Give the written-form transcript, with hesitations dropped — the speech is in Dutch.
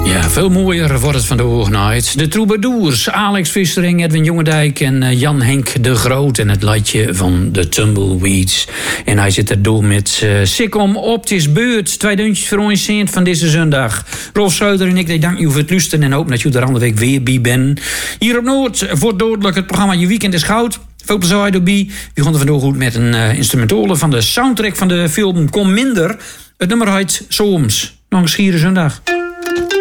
Ja, veel mooier wordt het vandaag nooit. De Troubadours, Alex Vissering, Edwin Jongendijk en Jan-Henk de Groot. En het liedje van de Tumbleweeds. En hij zit er door met Sikkom op. Het is beurt. 2 deuntjes voor ons van deze zondag. Rolf Schreuder en ik dank u voor het luisteren. En hoop dat u er andere week weer bij bent. Hier op Noord wordt dodelijk het programma Je Weekend is Goud. Veel plezier erbij. We gaan er vandaag goed met een instrumentale van de soundtrack van de film Kom Minder. Het nummer heet Soms. Nog een schiere zondag.